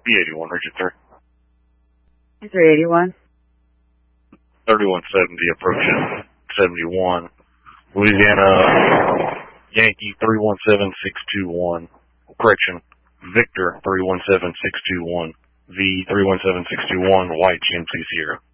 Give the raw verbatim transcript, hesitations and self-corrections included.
B eighty-one, Richard three. three eighty-one. thirty-one seventy, approaching seventy-one. Louisiana Yankee three one seven six two one. Correction, Victor three one seven six two one. V three one seven six two one, White G M C Sierra.